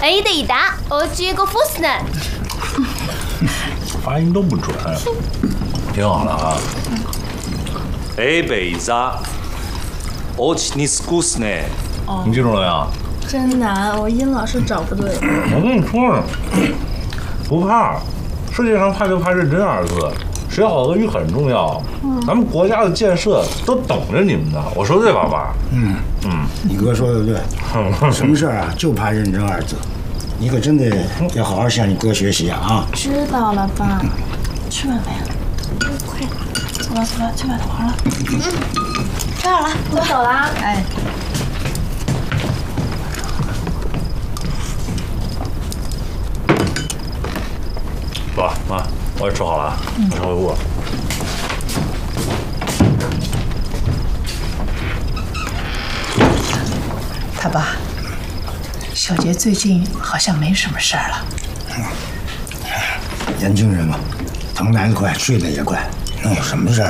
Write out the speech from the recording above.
에이데이다 어찌고 포스는 发音都不准，挺好的啊。 에베이자 오치니스쿠스네. 你记住了没有？ 真难，我音老是找不对。 我跟你说了，不怕，世界上怕就怕认真二字，学好俄语很重要。咱们国家的建设都等着你们呢。我说对吧，爸？ 你哥说的对，什么事儿啊就怕认真二字，你可真得要好好向你哥学习啊！ 知道了，爸。吃饭没？快，走了走了，去买团了。吃好了，我走了。哎。 爸妈，我也吃好了啊，我上回屋了。 他爸，小杰最近好像没什么事儿了。 年轻人嘛，疼来得快，睡得也快，能有什么事儿？